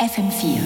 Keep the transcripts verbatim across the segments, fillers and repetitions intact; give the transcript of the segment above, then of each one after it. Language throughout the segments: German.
F M vier.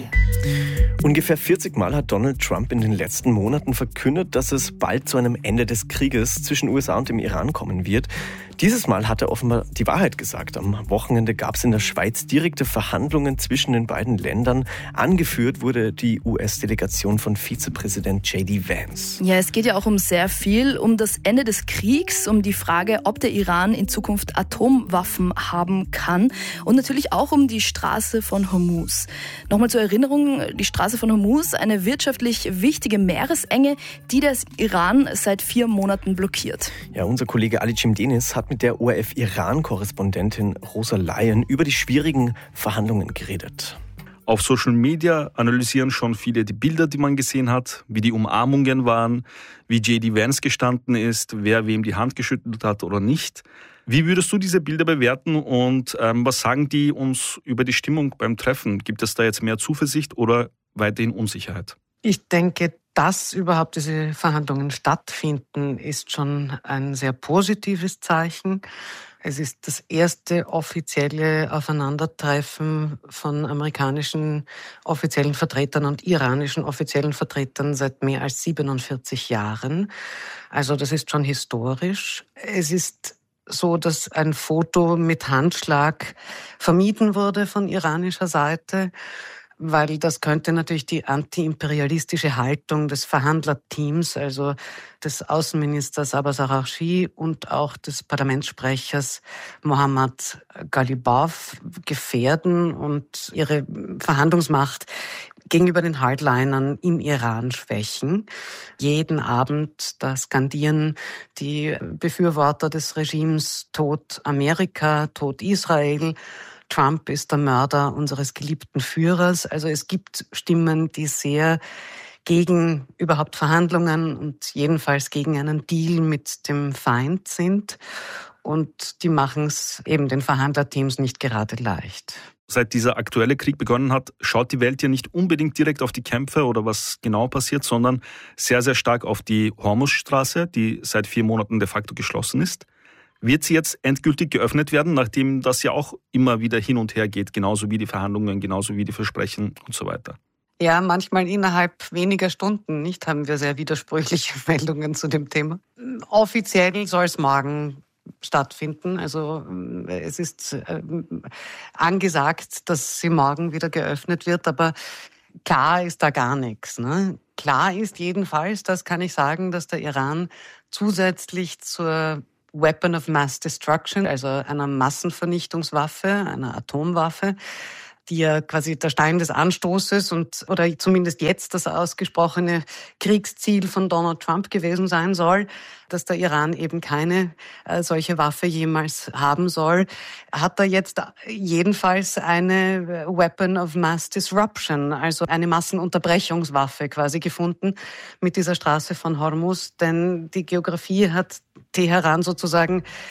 Ungefähr vierzig Mal hat Donald Trump in den letzten Monaten verkündet, dass es bald zu einem Ende des Krieges zwischen U S A und dem Iran kommen wird. Dieses Mal hat er offenbar die Wahrheit gesagt. Am Wochenende gab es in der Schweiz direkte Verhandlungen zwischen den beiden Ländern. Angeführt wurde die U S-Delegation von Vizepräsident J D Vance. Ja, es geht ja auch um sehr viel, um das Ende des Kriegs, um die Frage, ob der Iran in Zukunft Atomwaffen haben kann und natürlich auch um die Straße von Hormuz. Nochmal zur Erinnerung, die Straße von Hormuz, eine wirtschaftlich wichtige Meeresenge, die der Iran seit vier Monaten blockiert. Ja, unser Kollege Ali Cimdenis hat mit der O R F-Iran-Korrespondentin Rosa Lyon über die schwierigen Verhandlungen geredet. Auf Social Media analysieren schon viele die Bilder, die man gesehen hat, wie die Umarmungen waren, wie J D Vance gestanden ist, wer wem die Hand geschüttelt hat oder nicht. Wie würdest du diese Bilder bewerten und ähm, was sagen die uns über die Stimmung beim Treffen? Gibt es da jetzt mehr Zuversicht oder weiterhin Unsicherheit? Ich denke, dass überhaupt diese Verhandlungen stattfinden, ist schon ein sehr positives Zeichen. Es ist das erste offizielle Aufeinandertreffen von amerikanischen offiziellen Vertretern und iranischen offiziellen Vertretern seit mehr als siebenundvierzig Jahren. Also das ist schon historisch. Es ist so, dass ein Foto mit Handschlag vermieden wurde von iranischer Seite, weil das könnte natürlich die antiimperialistische Haltung des Verhandlerteams, also des Außenministers Abbas Araghchi und auch des Parlamentssprechers Mohammad Ghalibaf gefährden und ihre Verhandlungsmacht gegenüber den Hardlinern im Iran schwächen. Jeden Abend, da skandieren die Befürworter des Regimes Tod Amerika, Tod Israel. Trump ist der Mörder unseres geliebten Führers. Also es gibt Stimmen, die sehr gegen überhaupt Verhandlungen und jedenfalls gegen einen Deal mit dem Feind sind. Und die machen es eben den Verhandlerteams nicht gerade leicht. Seit dieser aktuelle Krieg begonnen hat, schaut die Welt ja nicht unbedingt direkt auf die Kämpfe oder was genau passiert, sondern sehr, sehr stark auf die Hormuzstraße, die seit vier Monaten de facto geschlossen ist. Wird sie jetzt endgültig geöffnet werden, nachdem das ja auch immer wieder hin und her geht, genauso wie die Verhandlungen, genauso wie die Versprechen und so weiter? Ja, manchmal innerhalb weniger Stunden, nicht, haben wir sehr widersprüchliche Meldungen zu dem Thema. Offiziell soll es morgen stattfinden. Also es ist äh, angesagt, dass sie morgen wieder geöffnet wird, aber klar ist da gar nichts. Ne? Klar ist jedenfalls, das kann ich sagen, dass der Iran zusätzlich zur Weapon of Mass Destruction, also einer Massenvernichtungswaffe, einer Atomwaffe, die ja quasi der Stein des Anstoßes und oder zumindest jetzt das ausgesprochene Kriegsziel von Donald Trump gewesen sein soll, dass der Iran eben keine äh, solche Waffe jemals haben soll, hat er jetzt jedenfalls eine Weapon of Mass Disruption, also eine Massenunterbrechungswaffe quasi gefunden mit dieser Straße von Hormuz, denn die Geografie hat Teheran sozusagen